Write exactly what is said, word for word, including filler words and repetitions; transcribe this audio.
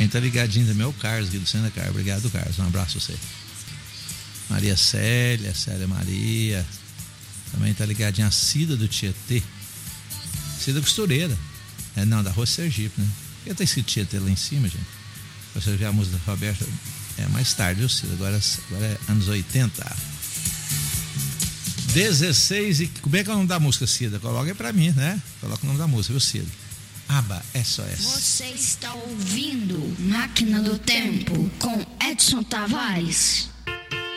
Quem tá ligadinho também é o Carlos, aqui do Santa Carlos. Obrigado, Carlos. Um abraço a você. Maria Célia, Célia Maria. Também tá ligadinha a Cida do Tietê. Cida Costureira. É, não, da Rua Sergipe, né? Por que tá escrito Tietê lá em cima, gente? Você vê a música da Roberta. É mais tarde, viu, Cida? Agora, agora é anos oitenta. dezesseis e... Como é que é o nome da música, Cida? Coloca aí pra mim, né? Coloca o nome da música, viu, Cida? Aba S O S. Você está ouvindo Máquina do Tempo com Edson Tavares.